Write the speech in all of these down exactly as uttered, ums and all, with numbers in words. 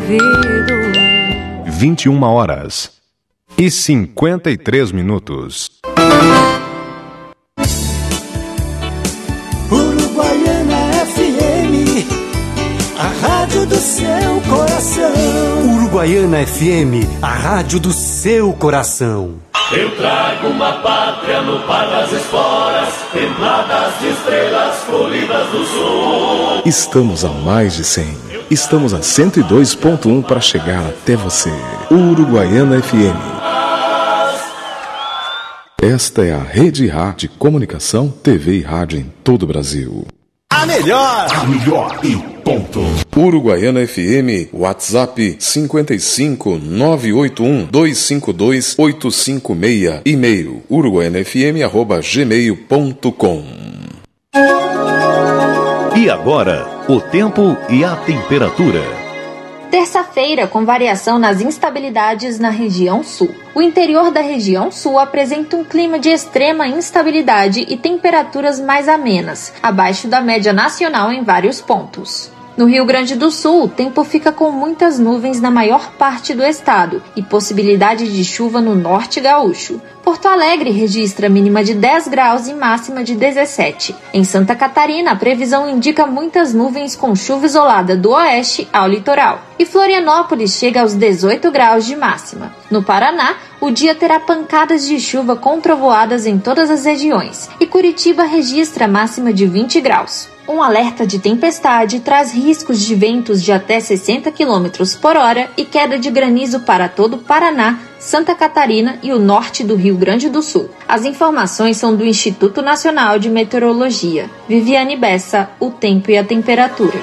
ouvido. vinte e uma horas e cinquenta e três minutos. Uruguaiana F M, a rádio do seu coração. Uruguaiana F M, a rádio do seu coração. Eu trago uma pátria no par das esporas, templadas de estrelas colhidas do sul. Estamos a mais de cem. Estamos a cento e dois ponto um para chegar até você. Uruguaiana F M. Esta é a Rede Rádio de Comunicação, T V e Rádio em todo o Brasil. A melhor! A melhor e ponto. Uruguaiana F M, WhatsApp cinquenta e cinco, nove oito um, dois cinco dois, oito cinco seis, e-mail uruguaianafm arroba gmail ponto com. E agora, o tempo e a temperatura. Terça-feira, com variação nas instabilidades na região sul. O interior da região sul apresenta um clima de extrema instabilidade e temperaturas mais amenas, abaixo da média nacional em vários pontos. No Rio Grande do Sul, o tempo fica com muitas nuvens na maior parte do estado e possibilidade de chuva no norte gaúcho. Porto Alegre registra mínima de dez graus e máxima de dezessete. Em Santa Catarina, a previsão indica muitas nuvens com chuva isolada do oeste ao litoral. E Florianópolis chega aos dezoito graus de máxima. No Paraná, o dia terá pancadas de chuva com trovoadas em todas as regiões. E Curitiba registra máxima de vinte graus. Um alerta de tempestade traz riscos de ventos de até sessenta quilômetros por hora e queda de granizo para todo o Paraná, Santa Catarina e o norte do Rio Grande do Sul. As informações são do Instituto Nacional de Meteorologia. Viviane Bessa, o tempo e a temperatura.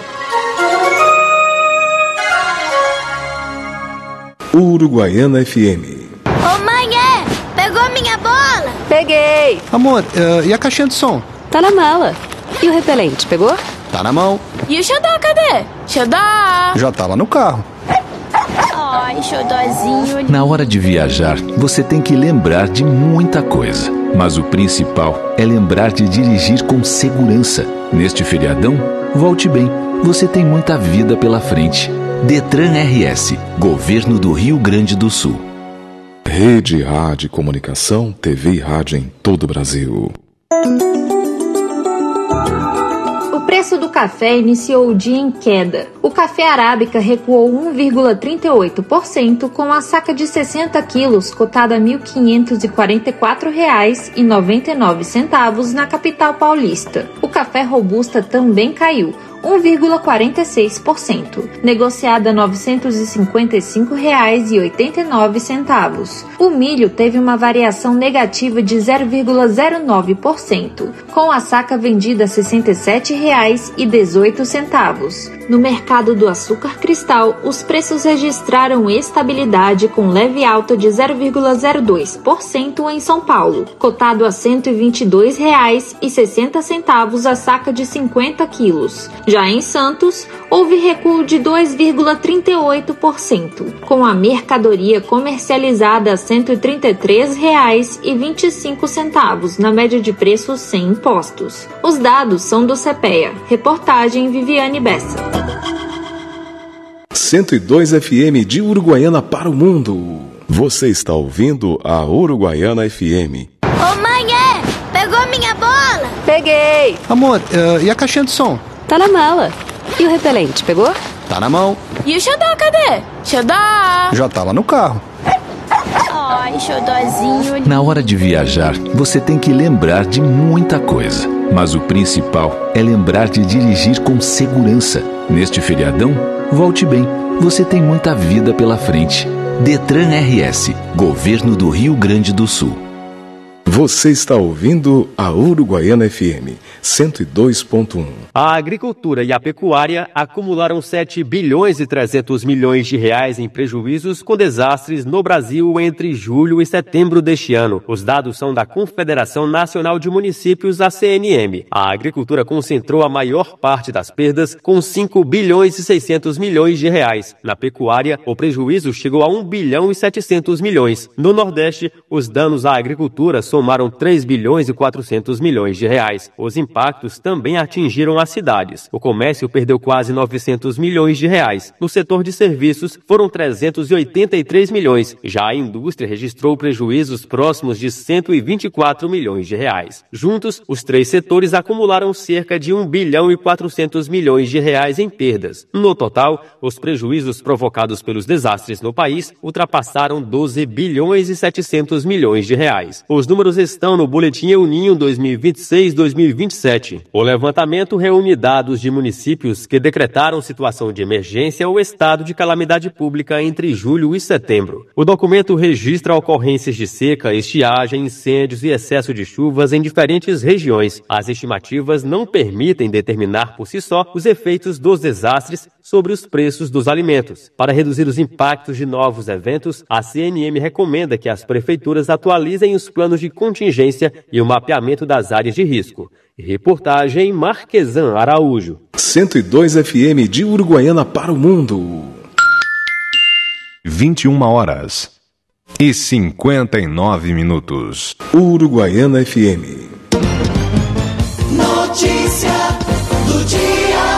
Uruguaiana F M. Ô mãe, é? Pegou minha bola? Peguei. Amor, uh, e a caixinha de som? Tá na mala. E o repelente, pegou? Tá na mão. E o xodó, cadê? Xodó! Já tá lá no carro. Ai, xodózinho. Na hora de viajar, você tem que lembrar de muita coisa. Mas o principal é lembrar de dirigir com segurança. Neste feriadão, volte bem. Você tem muita vida pela frente. Detran R S, Governo do Rio Grande do Sul. Rede Rádio Comunicação, T V e Rádio em todo o Brasil. O preço do café iniciou o dia em queda. O café arábica recuou um vírgula trinta e oito por cento, com a saca de sessenta quilos cotada a mil quinhentos e quarenta e quatro reais e noventa e nove centavos na capital paulista. O café robusta também caiu um vírgula quarenta e seis por cento, negociada a novecentos e cinquenta e cinco reais e oitenta e nove centavos. O milho teve uma variação negativa de zero vírgula zero nove por cento, com a saca vendida a sessenta e sete reais e dezoito centavos. No mercado do açúcar cristal, os preços registraram estabilidade com leve alta de zero vírgula zero dois por cento em São Paulo, cotado a cento e vinte e dois reais e sessenta centavos a saca de cinquenta quilos. Já em Santos, houve recuo de dois vírgula trinta e oito por cento, com a mercadoria comercializada a cento e trinta e três reais e vinte e cinco centavos na média de preços sem impostos. Os dados são do CEPEA. Reportagem Viviane Bessa. cento e dois F M de Uruguaiana para o mundo. Você está ouvindo a Uruguaiana F M. Ô mãe, é? Pegou minha bola? Peguei. Amor, uh, e a caixinha de som? Tá na mala. E o repelente, pegou? Tá na mão. E o xodó, cadê? Xodó! Já tá lá no carro. Ai, xodózinho. Na hora de viajar, você tem que lembrar de muita coisa. Mas o principal é lembrar de dirigir com segurança. Neste feriadão, volte bem. Você tem muita vida pela frente. Detran R S, Governo do Rio Grande do Sul. Você está ouvindo a Uruguaiana F M cento e dois ponto um. A agricultura e a pecuária acumularam sete bilhões e trezentos milhões de reais em prejuízos com desastres no Brasil entre julho e setembro deste ano. Os dados são da Confederação Nacional de Municípios, a C N M. A agricultura concentrou a maior parte das perdas, com cinco bilhões e seiscentos milhões de reais. Na pecuária, o prejuízo chegou a um bilhão e setecentos milhões. No Nordeste, os danos à agricultura são somaram três bilhões e quatrocentos milhões de reais. Os impactos também atingiram as cidades. O comércio perdeu quase novecentos milhões de reais. No setor de serviços, foram trezentos e oitenta e três milhões. Já a indústria registrou prejuízos próximos de cento e vinte e quatro milhões de reais. Juntos, os três setores acumularam cerca de um bilhão e quatrocentos milhões de reais em perdas. No total, os prejuízos provocados pelos desastres no país ultrapassaram doze bilhões e setecentos milhões de reais. Os números estão no Boletim El Niño dois mil e vinte e seis a dois mil e vinte e sete. O levantamento reúne dados de municípios que decretaram situação de emergência ou estado de calamidade pública entre julho e setembro. O documento registra ocorrências de seca, estiagem, incêndios e excesso de chuvas em diferentes regiões. As estimativas não permitem determinar por si só os efeitos dos desastres sobre os preços dos alimentos. Para reduzir os impactos de novos eventos, a C N M recomenda que as prefeituras atualizem os planos de contingência e o mapeamento das áreas de risco. Reportagem Marquesan Araújo. cento e dois F M de Uruguaiana para o mundo. vinte e uma horas e cinquenta e nove minutos. Uruguaiana F M. Notícia do dia.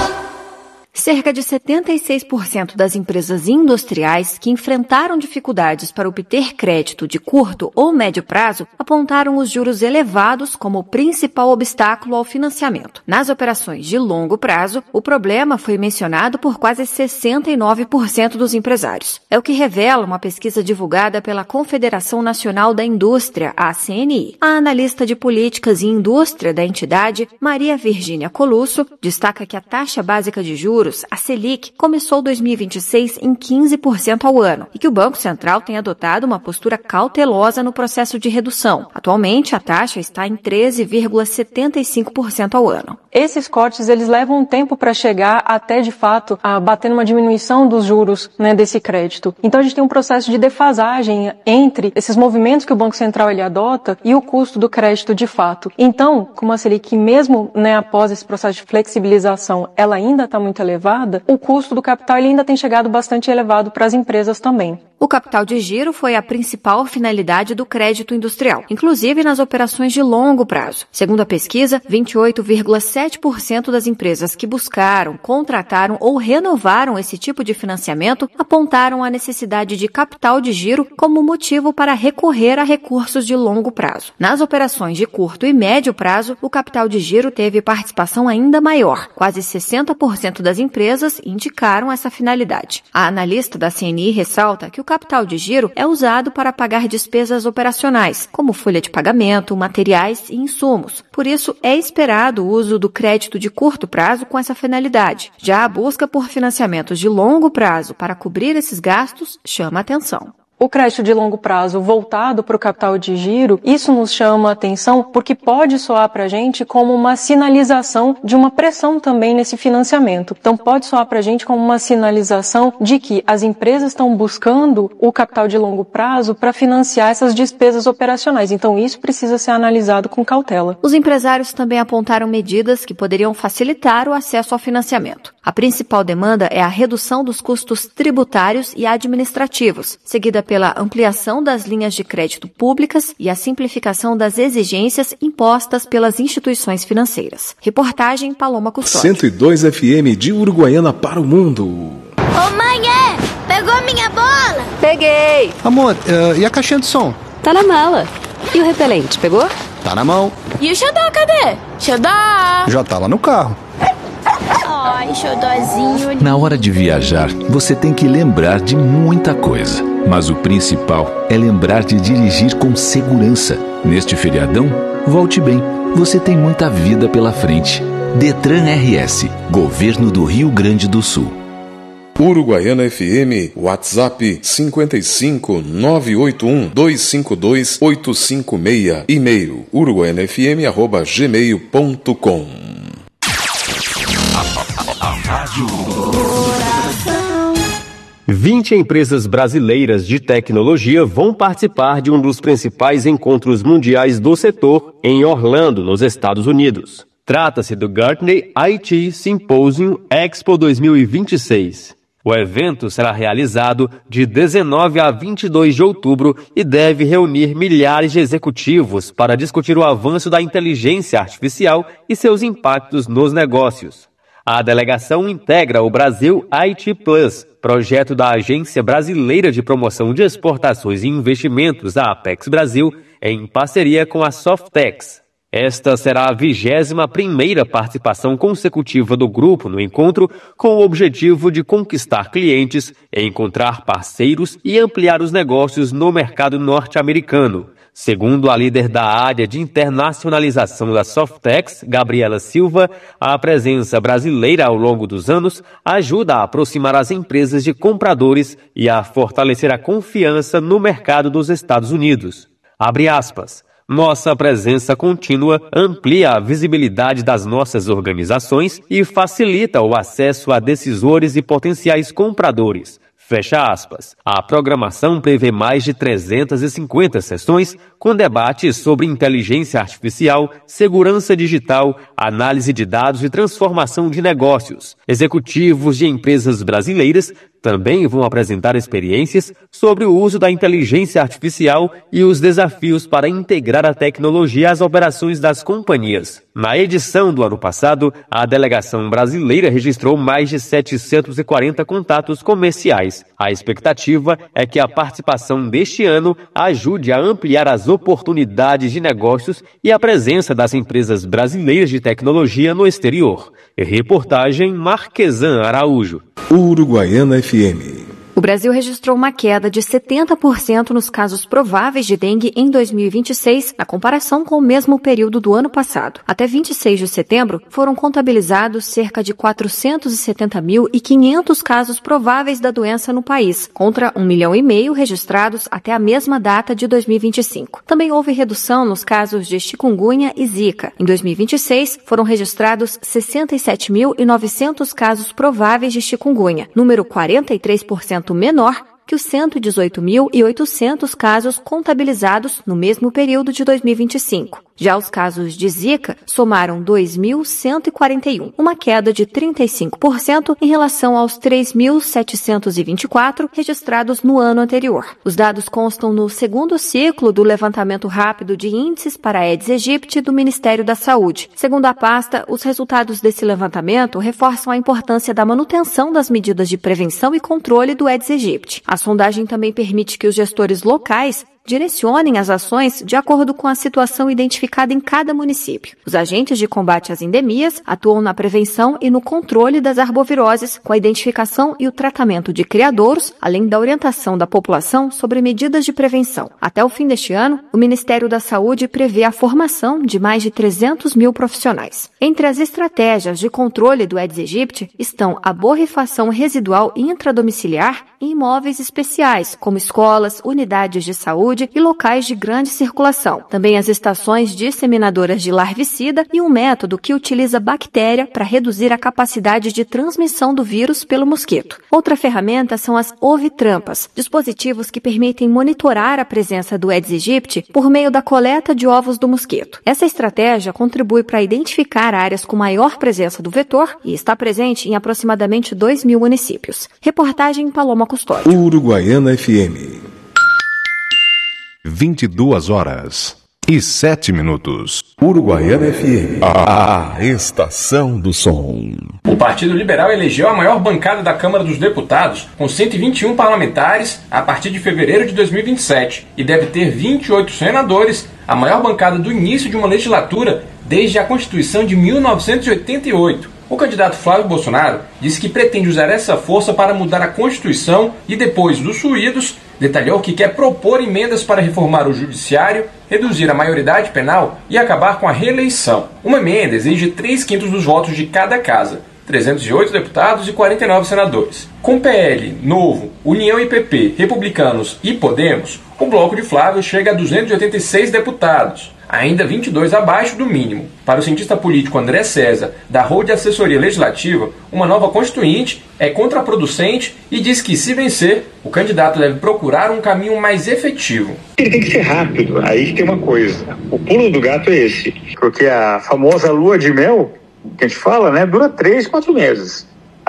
Cerca de setenta e seis por cento das empresas industriais que enfrentaram dificuldades para obter crédito de curto ou médio prazo apontaram os juros elevados como o principal obstáculo ao financiamento. Nas operações de longo prazo, o problema foi mencionado por quase sessenta e nove por cento dos empresários. É o que revela uma pesquisa divulgada pela Confederação Nacional da Indústria, a C N I. A analista de políticas e indústria da entidade, Maria Virgínia Colusso, destaca que a taxa básica de juros, a Selic, começou dois mil e vinte e seis em quinze por cento ao ano e que o Banco Central tem adotado uma postura cautelosa no processo de redução. Atualmente, a taxa está em treze vírgula setenta e cinco por cento ao ano. Esses cortes, eles levam um tempo para chegar até, de fato, a bater numa diminuição dos juros, né, desse crédito. Então, a gente tem um processo de defasagem entre esses movimentos que o Banco Central ele adota e o custo do crédito de fato. Então, como a Selic, mesmo, né, após esse processo de flexibilização, ela ainda está muito elevada, o custo do capital ele ainda tem chegado bastante elevado para as empresas também. O capital de giro foi a principal finalidade do crédito industrial, inclusive nas operações de longo prazo. Segundo a pesquisa, vinte e oito vírgula sete por cento das empresas que buscaram, contrataram ou renovaram esse tipo de financiamento apontaram a necessidade de capital de giro como motivo para recorrer a recursos de longo prazo. Nas operações de curto e médio prazo, o capital de giro teve participação ainda maior. Quase sessenta por cento das empresas indicaram essa finalidade. A analista da C N I ressalta que o capital de giro é usado para pagar despesas operacionais, como folha de pagamento, materiais e insumos. Por isso, é esperado o uso do crédito de curto prazo com essa finalidade. Já a busca por financiamentos de longo prazo para cobrir esses gastos chama atenção. O crédito de longo prazo voltado para o capital de giro, isso nos chama a atenção porque pode soar para a gente como uma sinalização de uma pressão também nesse financiamento. Então pode soar para a gente como uma sinalização de que as empresas estão buscando o capital de longo prazo para financiar essas despesas operacionais. Então isso precisa ser analisado com cautela. Os empresários também apontaram medidas que poderiam facilitar o acesso ao financiamento. A principal demanda é a redução dos custos tributários e administrativos, seguida pela ampliação das linhas de crédito públicas e a simplificação das exigências impostas pelas instituições financeiras. Reportagem Paloma Custódio. cento e dois F M de Uruguaiana para o mundo. Ô mãe, é? Pegou minha bola? Peguei! Amor, uh, e a caixinha de som? Tá na mala. E o repelente, pegou? Tá na mão. E o xodó, cadê? Xodó! Já tá lá no carro. Ai, xodózinho. Na hora de viajar, você tem que lembrar de muita coisa. Mas o principal é lembrar de dirigir com segurança. Neste feriadão, volte bem. Você tem muita vida pela frente. Detran R S, Governo do Rio Grande do Sul. Uruguaiana F M, WhatsApp cinco cinco nove oito um dois cinco dois oito cinco seis, e-mail uruguaianafm arroba gmail ponto com. vinte empresas brasileiras de tecnologia vão participar de um dos principais encontros mundiais do setor em Orlando, nos Estados Unidos. Trata-se do Gartner I T Symposium Expo dois mil e vinte e seis. O evento será realizado de dezenove a vinte e dois de outubro e deve reunir milhares de executivos para discutir o avanço da inteligência artificial e seus impactos nos negócios. A delegação integra o Brasil I T Plus, projeto da Agência Brasileira de Promoção de Exportações e Investimentos, a Apex Brasil, em parceria com a Softex. Esta será a vigésima primeira participação consecutiva do grupo no encontro, com o objetivo de conquistar clientes, encontrar parceiros e ampliar os negócios no mercado norte-americano. Segundo a líder da área de internacionalização da Softex, Gabriela Silva, a presença brasileira ao longo dos anos ajuda a aproximar as empresas de compradores e a fortalecer a confiança no mercado dos Estados Unidos. Abre aspas. Nossa presença contínua amplia a visibilidade das nossas organizações e facilita o acesso a decisores e potenciais compradores. Fecha aspas. A programação prevê mais de trezentas e cinquenta sessões com debates sobre inteligência artificial, segurança digital, análise de dados e transformação de negócios. Executivos de empresas brasileiras também vão apresentar experiências sobre o uso da inteligência artificial e os desafios para integrar a tecnologia às operações das companhias. Na edição do ano passado, a delegação brasileira registrou mais de setecentos e quarenta contatos comerciais. A expectativa é que a participação deste ano ajude a ampliar as oportunidades de negócios e a presença das empresas brasileiras de tecnologia no exterior. Reportagem Marquesan Araújo. Uruguaiana F M. O Brasil registrou uma queda de setenta por cento nos casos prováveis de dengue em dois mil e vinte e seis, na comparação com o mesmo período do ano passado. Até vinte e seis de setembro, foram contabilizados cerca de quatrocentos e setenta mil e quinhentos casos prováveis da doença no país, contra um milhão e meio registrados até a mesma data de dois mil e vinte e cinco. Também houve redução nos casos de chikungunya e zika. Em dois mil e vinte e seis, foram registrados sessenta e sete mil e novecentos casos prováveis de chikungunya, número quarenta e três por cento menor que os cento e dezoito mil e oitocentos casos contabilizados no mesmo período de dois mil e vinte e cinco. Já os casos de Zika somaram dois mil cento e quarenta e um, uma queda de trinta e cinco por cento em relação aos três mil setecentos e vinte e quatro registrados no ano anterior. Os dados constam no segundo ciclo do levantamento rápido de índices para Aedes aegypti do Ministério da Saúde. Segundo a pasta, os resultados desse levantamento reforçam a importância da manutenção das medidas de prevenção e controle do Aedes aegypti. A sondagem também permite que os gestores locais direcionem as ações de acordo com a situação identificada em cada município. Os agentes de combate às endemias atuam na prevenção e no controle das arboviroses, com a identificação e o tratamento de criadouros, além da orientação da população sobre medidas de prevenção. Até o fim deste ano, o Ministério da Saúde prevê a formação de mais de trezentos mil profissionais. Entre as estratégias de controle do Aedes aegypti estão a borrifação residual intradomiciliar em imóveis especiais, como escolas, unidades de saúde e locais de grande circulação. Também as estações disseminadoras de larvicida e um método que utiliza bactéria para reduzir a capacidade de transmissão do vírus pelo mosquito. Outra ferramenta são as ovitrampas, dispositivos que permitem monitorar a presença do Aedes aegypti por meio da coleta de ovos do mosquito. Essa estratégia contribui para identificar áreas com maior presença do vetor e está presente em aproximadamente dois mil municípios. Reportagem Paloma Custódio. Uruguaiana F M. vinte e duas horas e sete minutos. Uruguaiana F M. A, a estação do som. O Partido Liberal elegeu a maior bancada da Câmara dos Deputados, com cento e vinte e um parlamentares, a partir de fevereiro de dois mil e vinte e sete, e deve ter vinte e oito senadores, a maior bancada do início de uma legislatura desde a Constituição de mil novecentos e oitenta e oito. O candidato Flávio Bolsonaro disse que pretende usar essa força para mudar a Constituição e, depois dos suídos, detalhou que quer propor emendas para reformar o judiciário, reduzir a maioridade penal e acabar com a reeleição. Uma emenda exige três quintos dos votos de cada casa, trezentos e oito deputados e quarenta e nove senadores. Com P L, Novo, União e P P, Republicanos e Podemos, o bloco de Flávio chega a duzentos e oitenta e seis deputados, ainda vinte e dois abaixo do mínimo. Para o cientista político André César, da Road Assessoria Legislativa, uma nova constituinte é contraproducente e diz que, se vencer, o candidato deve procurar um caminho mais efetivo. Ele tem que ser rápido. Aí tem uma coisa. O pulo do gato é esse. Porque a famosa lua de mel, que a gente fala, né, dura três, quatro meses.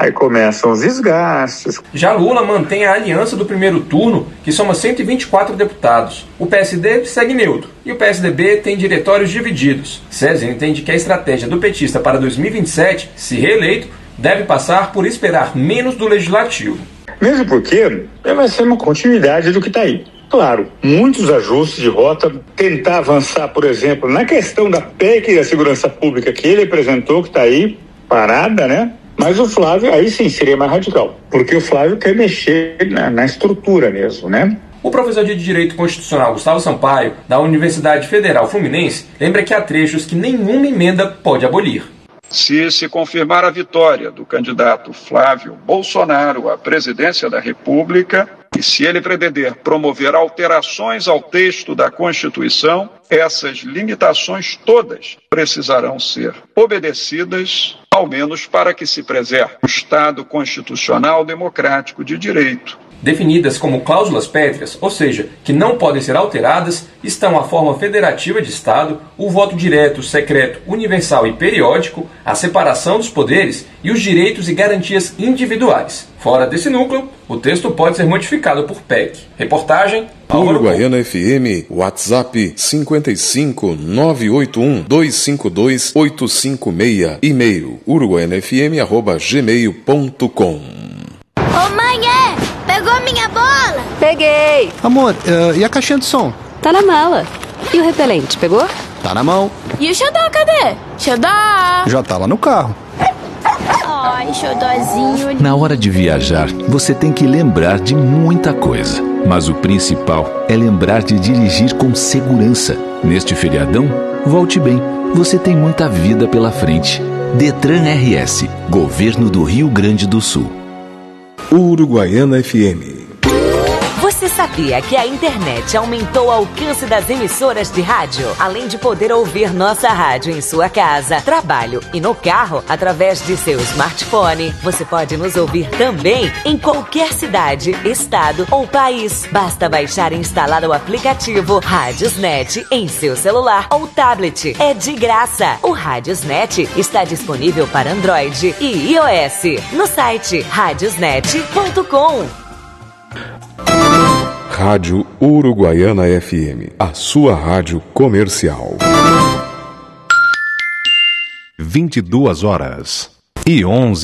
Aí começam os desgastes. Já Lula mantém a aliança do primeiro turno, que soma cento e vinte e quatro deputados. O P S D segue neutro e o P S D B tem diretórios divididos. César entende que a estratégia do petista para dois mil e vinte e sete, se reeleito, deve passar por esperar menos do legislativo. Mesmo porque vai ser uma continuidade do que está aí. Claro, muitos ajustes de rota, tentar avançar, por exemplo, na questão da P E C da segurança pública que ele apresentou, que está aí parada, né? Mas o Flávio, aí sim, seria mais radical, porque o Flávio quer mexer na, na estrutura mesmo, né? O professor de Direito Constitucional Gustavo Sampaio, da Universidade Federal Fluminense, lembra que há trechos que nenhuma emenda pode abolir. Se se confirmar a vitória do candidato Flávio Bolsonaro à presidência da República, e se ele pretender promover alterações ao texto da Constituição, essas limitações todas precisarão ser obedecidas, ao menos para que se preserve o Estado constitucional democrático de direito. Definidas como cláusulas pétreas, ou seja, que não podem ser alteradas, estão a forma federativa de Estado, o voto direto, secreto, universal e periódico, a separação dos poderes e os direitos e garantias individuais. Fora desse núcleo, o texto pode ser modificado por P E C. Reportagem Uruguaiana F M, WhatsApp cinco cinco nove oito um dois cinco dois oito cinco seis, e-mail uruguaiana f m arroba gmail ponto com. Ô mãe, é! Pegou minha bola? Peguei. Amor, uh, e a caixinha de som? Tá na mala. E o repelente, pegou? Tá na mão. E o xodó, cadê? Xodó! Já tá lá no carro. Ai, xodózinho. Na hora de viajar, você tem que lembrar de muita coisa. Mas o principal é lembrar de dirigir com segurança. Neste feriadão, volte bem. Você tem muita vida pela frente. Detran R S, Governo do Rio Grande do Sul. Uruguaiana F M. Você sabia que a internet aumentou o alcance das emissoras de rádio? Além de poder ouvir nossa rádio em sua casa, trabalho e no carro, através de seu smartphone, você pode nos ouvir também em qualquer cidade, estado ou país. Basta baixar e instalar o aplicativo Radiosnet em seu celular ou tablet. É de graça. O Radiosnet está disponível para Android e iOS no site radiosnet ponto com. Rádio Uruguaiana F M, a sua rádio comercial. vinte e duas horas e onze